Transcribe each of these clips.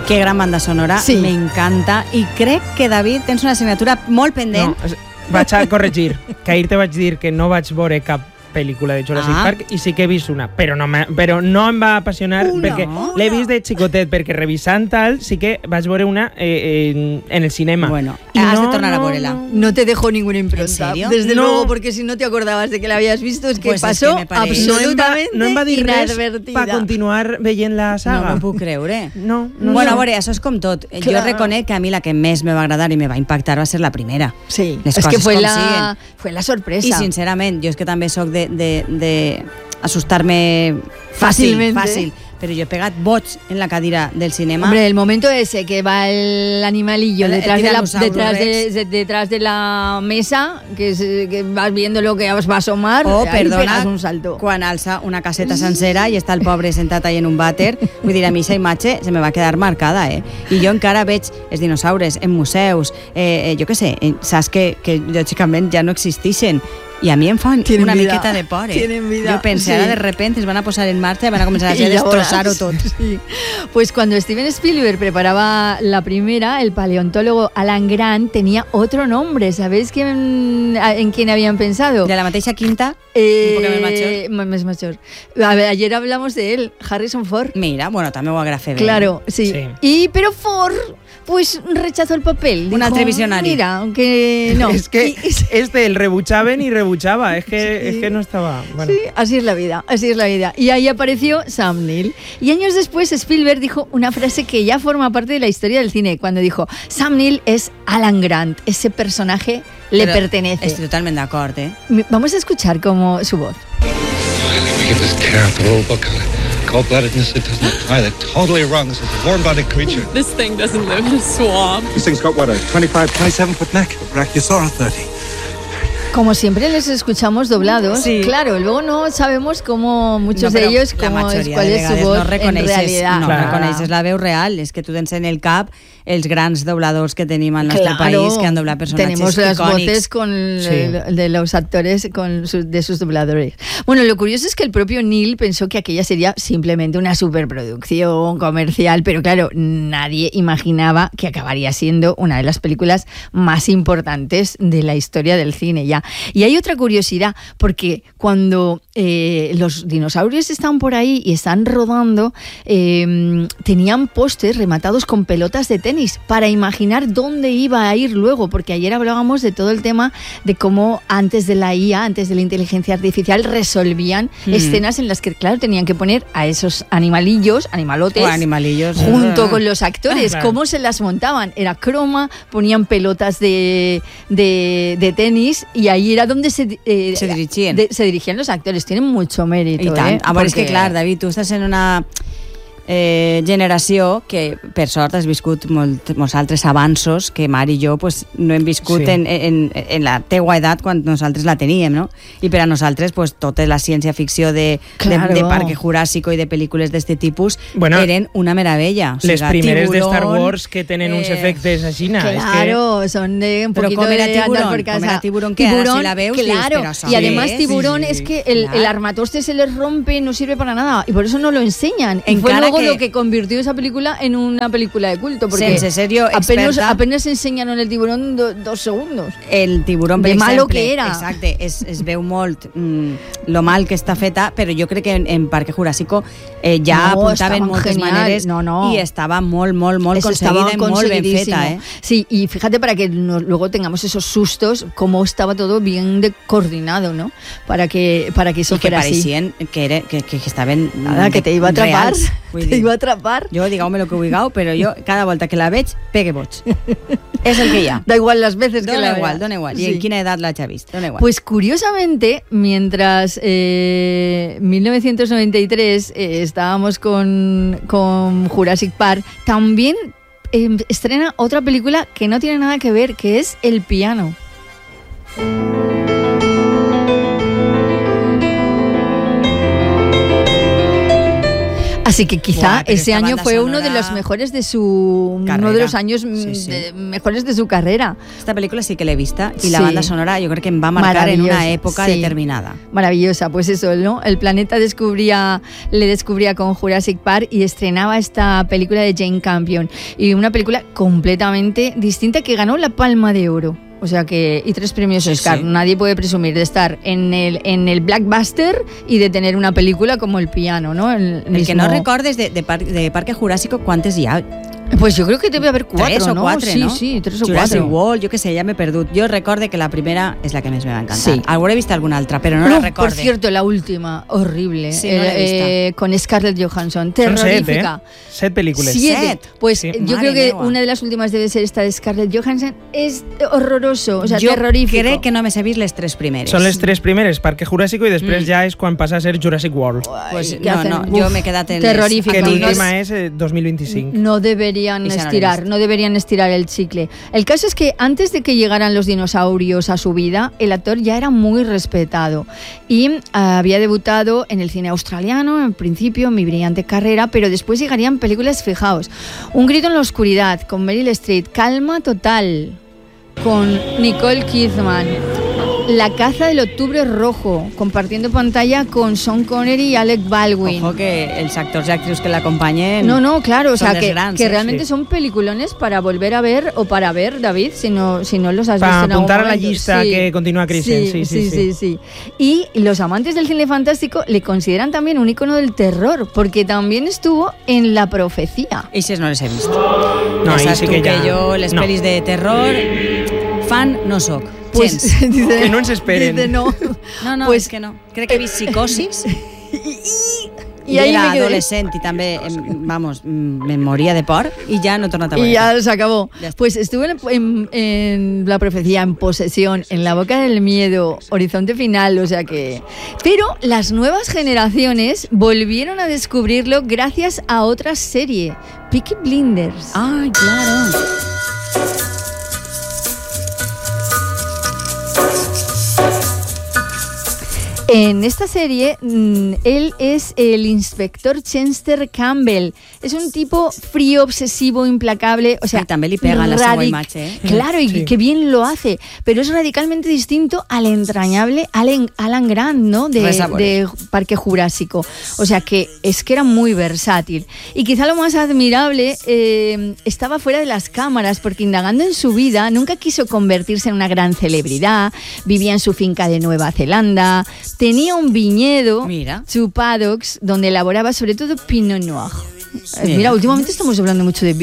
Que gran banda sonora, Sí. m'encanta. I crec que, David, tens una assignatura molt pendent. No, vaig a corregir, que ahir te vaig dir que no vaig veure cap pel·lícula de Jurassic Park i sí que he vist una, però no em va apassionar perquè l'he vist de xicotet, perquè revisant tal sí que vaig veure una en el cinema. Bueno, Y has de tornar a veure-la. No te dejó ninguna impronta. ¿En serio? Desde No. luego, porque si no te acordabas de que la habías visto, es que Pues es pasó que me parece- absolutamente no em va dir res inadvertida. per continuar veient la No saga. m'ho puc creure. No. Bueno, a veure, això és com tot. Jo Clar. reconec que a mi la que més me va agradar i me va impactar va ser la primera. Sí, Les es que coses fue com fue la sorpresa. I sincerament, jo és que també sóc de assustar-me Fàcilmente. fàcil, però jo he pegat boig en la cadira del cinema. Hombre, el momento ese que va el animalillo El detrás Tyrannosaurus detrás de la mesa, que vas viendo lo que va a asomar, o, ahí perdona, pegas un salto. quan alça una caseta sencera i està el pobre sentat ahí en un vàter, vull dir, a mi aquesta imatge se me va quedar marcada, I jo encara veig els dinosaures en museus, jo què sé, saps que lògicament ja no existeixen, i a mi em fan Tienen una vida. miqueta de por, Tienen vida, Jo pensé, sí. ara de repente es van a posar en marxa i van a començar a Y ya destrossar-ho verás. tot. Sí. Pues cuando Steven Spielberg preparaba la primera, el paleontólogo Alan Grant tenía otro nombre. ¿Sabéis en quién habían pensado? De la mateixa quinta, un poc més major. Más mayor. A ver, ayer hablamos de él, Harrison Ford. Mira, bueno, també ho agrafé bé. Claro, sí. Pero Ford, pues rechazó el papel. Un altre visionari. Mira, aunque no. Es que el rebuchaven y rebuchaba, es que no estaba... Bueno. Sí, así es la vida, así es la vida. Y ahí apareció Sam Neill. Y años después Spielberg dijo una frase que ya forma parte de la historia del cine, cuando dijo, Sam Neill es Alan Grant, ese personaje le Però pertenece. Estic totalment d'acord, Vamos a escuchar como su voz. We get this terrible book on it. Cold-bloodedness, it doesn't apply. They're totally wrong. This is a warm-blooded creature. This thing doesn't live in a swamp. This thing's got, what, a 27-foot neck? Brachiosaurus 30. Como siempre les escuchamos doblados, Sí. Claro, luego no sabemos cómo muchos No, de però ellos, la cuál majoria de es su vegades voz no reconeixes, en realidad. no Clar. reconeixes la veu real, és que tu tens en el cap els grans dobladors que tenim al nostre país que han doblat personatges tenemos las icònics. voces Sí. de los actores de sus dobladores. Bueno, lo curioso es que el propio Neil pensó que aquella sería simplemente una superproducción comercial, pero claro, nadie imaginaba que acabaría siendo una de las películas más importantes de la historia del cine ya. Y hay otra curiosidad, porque cuando los dinosaurios están por ahí y están rodando, tenían postes rematados con pelotas de tenis para imaginar dónde iba a ir luego, porque ayer hablábamos de todo el tema de cómo antes de la IA, antes de la inteligencia artificial, resolvían escenas en las que, claro, tenían que poner a esos animalotes, O animalillos. junto con los actores. Claro. ¿Cómo se las montaban? Era croma, ponían pelotas de tenis y ahí era donde se dirigían los actores. Tienen mucho mérito. I tant. A veure, és que Porque- clar, David, tu estàs en una generació que, per sort, has viscut molts altres avanços que Mar i jo pues, no hem viscut Sí. en la teua edat quan nosaltres la teníem, no? I per a nosaltres, pues, tota la ciència-ficció de Parque Jurásico i de pel·lícules d'aquest tipus eren una meravella. O sigui, Les primeres Tiburón, de Star Wars que tenen uns efectes així. Claro, son de un Pero poquito ¿cómo era de Tiburón? andar por casa. ¿Cómo era Tiburón? Que ahora si la veus dius, claro. pero Y además sí, Tiburón sí, es que el claro. armatoste se les rompe, no sirve para nada y por eso no lo enseñan. Y fue Encara luego que- lo que convirtió esa película en una película de culto, porque Sense ser jo experta, apenas enseñaron el tiburón 2 segundos. el tiburón, per De malo exemple, que era. Exacte, es veu molt lo mal que està feta, però jo crec que en Parque Jurásico ja No, apuntaven estaban moltes genial. maneres No. i estava molt Eso estaba conseguida i molt ben conseguidísimo. feta. Sí, y fíjate para que luego tengamos esos sustos, cómo estaba todo bien coordinado, ¿no? Para que eso I que fuera así. pareixien que estaven Nada, que te iba a atrapar. reals. Vull Te dir, iba a atrapar. jo digueu-me el que vulgueu, però jo cada volta que la veig, pegue boig. És el que hi ha. Da igual las veces que la veas. Dona igual. I Sí. en quina edat l'haig vist? Dona igual. Pues curiosamente, mientras 1993 estábamos con Jurassic Park, también estrena otra película que no tiene nada que ver, que es El piano. Así que quizá Buah, pero ese esta año banda fue uno de sonora- los mejores de su Carrera. uno de los años Sí. mejores de su carrera. Esta pel·lícula sí que l'he vista i la Sí. banda sonora jo crec que em va marcar en una Maravillosa, època sí. determinada. Maravillosa, pues eso, ¿no? El planeta le descubría con Jurassic Park y estrenaba esta película de Jane Campion. Y una película completamente distinta que ganó la Palma de Oro. O sea que, y 3 premios Sí, Oscar. sí. Nadie puede presumir de estar en el blockbuster y de tener una película como El piano, ¿no? El que no recordes de Parque Jurásico, ¿quantes hi ha? Pues yo creo que debe haber 4, 3 o ¿no? 4, sí, no? Sí, 3 o Jurassic 4. World, jo què sé, ja m'he perdut. Jo recorde que la primera és la que més me va encantar. Sí. Hauré vist alguna altra, però no la Por recorde. cierto, la última, horrible. Sí, no la he visto. Con Scarlett Johansson, Son 7, terrorífica. 7 películas. 7. Pues Sí. yo Madre creo que meua. una de las últimas debe ser esta de Scarlett Johansson. Es horroroso, o sea, jo terrorífico. crec que no me sé vist les 3 primeres. Són les 3 primeres, Parque Jurásico, i després ja és quan passa a ser Jurassic World. Pues ¿qué hacen? no, Uf, jo m'he quedat en terrorífico. Que no, l'última és 2025. No deberían Esa no la he estirar, visto. no deberían estirar el chicle. El caso es que antes de que llegaran los dinosaurios a su vida, el actor ya era muy respetado y había debutado en el cine australiano, en principio, en Mi brillante carrera, pero después llegarían películas, fijaos, Un grito en la oscuridad, con Meryl Streep, Calma total, con Nicole Kidman, La caza del octubre rojo, compartiendo pantalla con Sean Connery y Alec Baldwin. Ojo que els actors i actrius que l'acompanyen... No, claro, o son sea, dels que, grans, que ¿eh? realmente Sí. son peliculones para volver a ver o para ver, David, si no los has Para visto en algún apuntar a la momento. llista que continúa creciendo, sí. Y los amantes del cine fantástico le consideran también un icono del terror, porque también estuvo en La profecía. Eixes no les he vist. No, ja ahí saps sí tu que ja... jo les no. pel·lis de terror fan no soc. Pues Gens. dice, Que no ens esperen. dice no. No, pues, és que no. Crec que he vist Psicosis y i ahí era me quedé. adolescent i també, vamos, me moria de por i ja no he tornat a veure. Y ya se acabó. Ya está. Pues estuve en La profecía, En posesión, En la boca del miedo, Horizonte final, o sea que... Pero las nuevas generaciones volvieron a descubrirlo gracias a otra serie, Peaky Blinders. Ay, claro. En esta serie, él es el inspector Chester Campbell. Es un tipo frío, obsesivo, implacable. O sea, Ay, també li pega la seva imatge, eh? Claro, y Sí. qué bien lo hace. Pero es radicalmente distinto al entrañable Alan Grant, ¿no? Res a veure. De Parque Jurásico. O sea, que era muy versátil. Y quizá lo más admirable estaba fuera de las cámaras, porque indagando en su vida, nunca quiso convertirse en una gran celebridad. Vivía en su finca de Nueva Zelanda. Tenía un viñedo, Mira. su paddocks, donde elaboraba sobre todo Pinot Noir. Mira. Mira, últimamente estamos hablando mucho de Sí,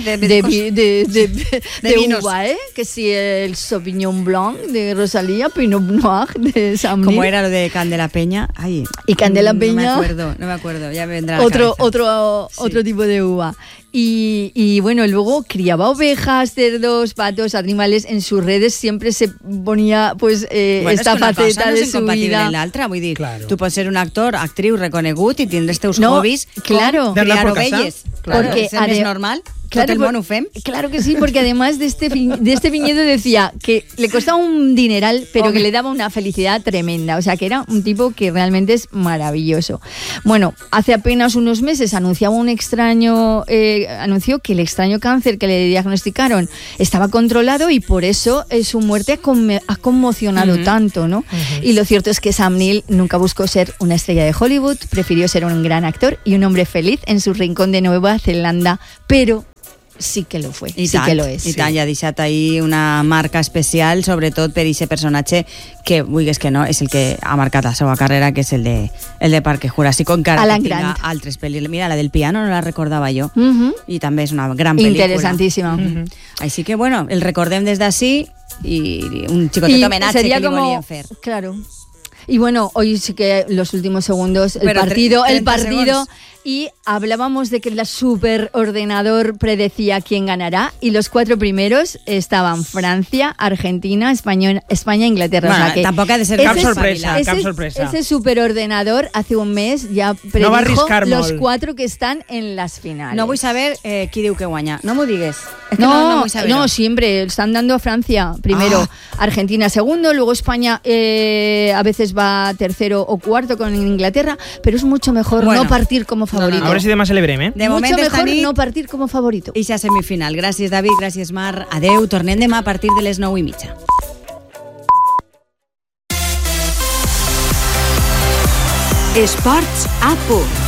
de vinos. uva, ¿eh? Que si el Sauvignon Blanc de Rosalía, Pinot Noir de Sam Como Neill. era lo de Candela Peña. Ay, Y Candela Peña- No me acuerdo, ya me vendrá a la Otro cabeza. tipo de uva. Y bueno, luego criaba ovejas, cerdos, patos, animales. En sus redes siempre se ponía pues Bueno, esta és que una faceta cosa no de és su incompatible vida. amb l'altra, vull dir, Claro. tu pots ser un actor, actriu reconegut i tindre els teus No, hobbies claro. com D'anar criar por casa. ovelles. Claro. Porque Porque és més normal, Claro, tot el por- món ho fem. Claro que sí, porque además de este viñedo decía que le costaba un dineral, pero que le daba una felicidad tremenda. O sea, que era un tipo que realmente es maravilloso. Bueno, hace apenas unos meses anunció que el extraño cáncer que le diagnosticaron estaba controlado y por eso su muerte ha conmocionado tanto, ¿no? Y lo cierto es que Sam Neill nunca buscó ser una estrella de Hollywood, prefirió ser un gran actor y un hombre feliz en su rincón de Nueva Zelanda, pero sí que lo fue, I sí tant, que lo és. I tant, ja ha deixat ahir una marca especial, sobretot per aquest personatge que, vulguis que no, és el que ha marcat la seva carrera, que és el de Parque Jurásico, encara Alan que tinga Grant. altres pel·lícules. Mira, la del piano no la recordava jo, i també és una gran pel·lícula. Interesantísima. Així que, bueno, el recordem des d'ací i un xicotet homenatge que li volíem fer. Claro. Y bueno, hoy sí que los últimos segundos, Pero el 30 partido, segundos. y hablábamos de que el superordenador predecía quién ganará, y los 4 primeros estaban Francia, Argentina, España e Inglaterra. Bueno, o sea que tampoc ha de ser Cap ese- sorpresa, ese- cap sorpresa. Ese superordenador hace un mes ya No va a predijo arriscar los molt. 4 que están en las finales. No vull saber qui diu que guanya. No m'ho digues. És que no vull saber. No, siempre están dando a Francia primero, Ah. Argentina segundo, luego España a veces va tercero o cuarto con Inglaterra, pero es mucho mejor Bueno. no partir como favorito. A veure si demà celebrem, De moment Mucho esta mejor nit, no partir como favorito. ixa semifinal. Gràcies, David, gràcies, Mar. Adeu, tornem demà a partir de les 9:30. Esports a punt.